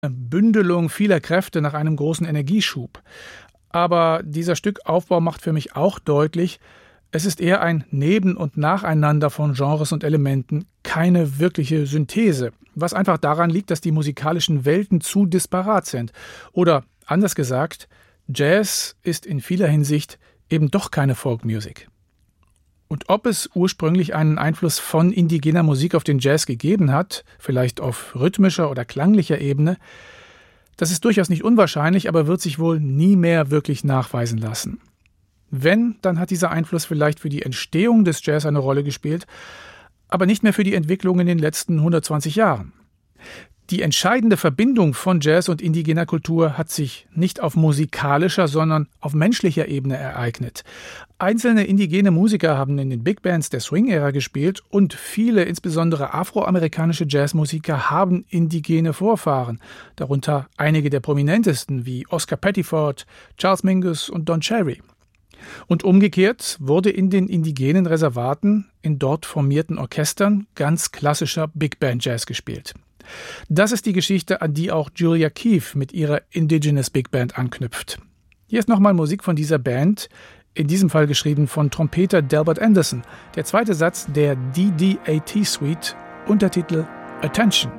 Bündelung vieler Kräfte nach einem großen Energieschub. Aber dieser Stückaufbau macht für mich auch deutlich, es ist eher ein Neben- und Nacheinander von Genres und Elementen, keine wirkliche Synthese, was einfach daran liegt, dass die musikalischen Welten zu disparat sind. Oder anders gesagt, Jazz ist in vieler Hinsicht eben doch keine Folkmusik. Und ob es ursprünglich einen Einfluss von indigener Musik auf den Jazz gegeben hat, vielleicht auf rhythmischer oder klanglicher Ebene, das ist durchaus nicht unwahrscheinlich, aber wird sich wohl nie mehr wirklich nachweisen lassen. Wenn, dann hat dieser Einfluss vielleicht für die Entstehung des Jazz eine Rolle gespielt, aber nicht mehr für die Entwicklung in den letzten 120 Jahren. Die entscheidende Verbindung von Jazz und indigener Kultur hat sich nicht auf musikalischer, sondern auf menschlicher Ebene ereignet. Einzelne indigene Musiker haben in den Big Bands der Swing-Ära gespielt und viele, insbesondere afroamerikanische Jazzmusiker, haben indigene Vorfahren, darunter einige der prominentesten wie Oscar Pettiford, Charles Mingus und Don Cherry. Und umgekehrt wurde in den indigenen Reservaten, in dort formierten Orchestern, ganz klassischer Big Band Jazz gespielt. Das ist die Geschichte, an die auch Julia Keefe mit ihrer Indigenous Big Band anknüpft. Hier ist nochmal Musik von dieser Band, in diesem Fall geschrieben von Trompeter Delbert Anderson. Der zweite Satz der DD-AT Suite, Untertitel Attention.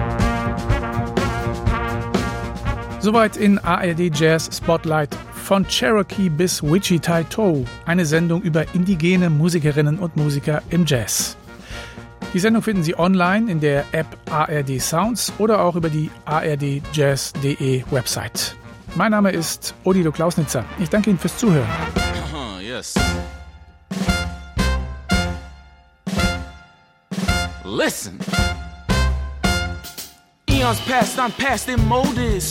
Soweit in ARD Jazz Spotlight. Von Cherokee bis Wichita-Toe, eine Sendung über indigene Musikerinnen und Musiker im Jazz. Die Sendung finden Sie online in der App ARD Sounds oder auch über die ardjazz.de Website. Mein Name ist Odilo Klausnitzer. Ich danke Ihnen fürs Zuhören. Yes. Listen. Eons past, I'm past in modus.